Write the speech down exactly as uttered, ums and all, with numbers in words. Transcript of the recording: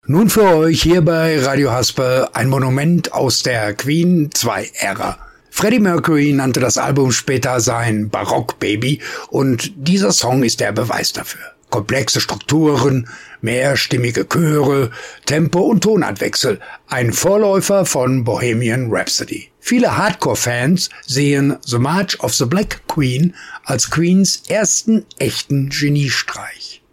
Nun für euch hier bei Radio Haspe ein Monument aus der Queen zwei Ära. Freddie Mercury nannte das Album später sein Barock-Baby und dieser Song ist der Beweis dafür. Komplexe Strukturen, mehrstimmige Chöre, Tempo- und Tonartwechsel, ein Vorläufer von Bohemian Rhapsody. Viele Hardcore-Fans sehen The March of the Black Queen als Queens ersten echten Geniestreich.